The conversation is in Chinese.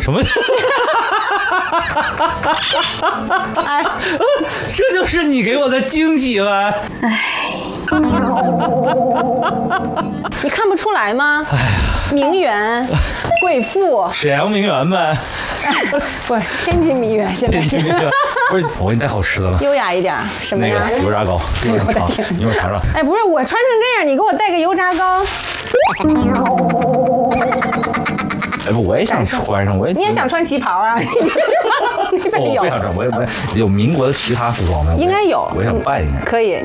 什么？ 哎， 这就是你给我的惊喜吗？ 你看不出来吗？名媛、贵妇， 沈阳名媛呗。 不是天津名媛，现在是不是，我给你带好吃的了。 优雅一点，什么那呀？ 个油炸糕，给你尝，你给我尝尝。 哎，不是，我穿成这样，你给我带个油炸糕， 哎不，我也想穿上，我也。 你也想穿旗袍啊？那边有我不想穿，我也有民国的其他服装吗？ 应该有， 我想扮一下。 可以，